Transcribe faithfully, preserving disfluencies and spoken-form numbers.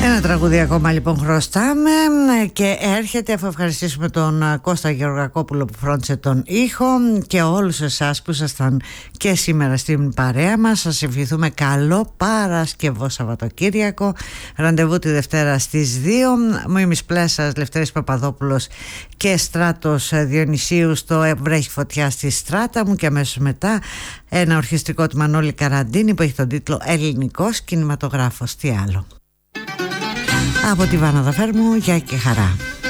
Ένα τραγούδι ακόμα λοιπόν χρωστάμε και έρχεται αφού ευχαριστήσουμε τον Κώστα Γεωργακόπουλο που φρόντισε τον ήχο και όλους εσάς που ήσασταν και σήμερα στην παρέα μας. Σας ευχηθούμε καλό Παρασκευό Σαββατοκύριακο. Ραντεβού τη Δευτέρα στις δύο. Μοίμης Πλέσας, Λευτέρης Παπαδόπουλος και Στράτος Διονυσίου στο Βρέχει Φωτιά στη Στράτα μου, και αμέσως μετά ένα ορχιστρικό του Μανώλη Καραντίνη που έχει τον τίτλο Ελληνικός Κινηματογράφος. Τι άλλο. Από τη Βάνα Δαφέρμου, γεια και χαρά.